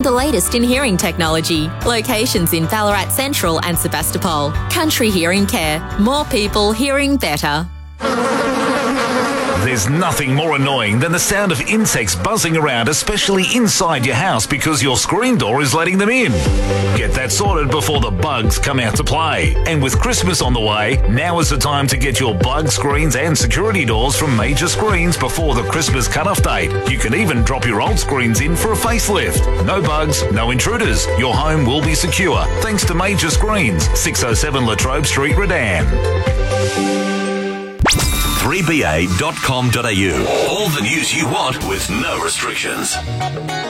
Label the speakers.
Speaker 1: the latest in hearing technology. Locations in Ballarat Central and Sebastopol. Country Hearing Care. More people hearing better.
Speaker 2: There's nothing more annoying than the sound of insects buzzing around, especially inside your house because your screen door is letting them in. Get that sorted before the bugs come out to play. And with Christmas on the way, now is the time to get your bug screens and security doors from Major Screens before the Christmas cut-off date. You can even drop your old screens in for a facelift. No bugs, no intruders. Your home will be secure thanks to Major Screens, 607 Latrobe Street, Redan.
Speaker 3: 3ba.com.au. All the news you want with no restrictions.